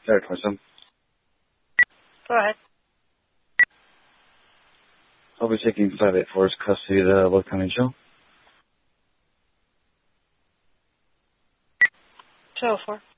Sarah 27. Go ahead. I'll be taking 584's custody of the Will County Jail. 204.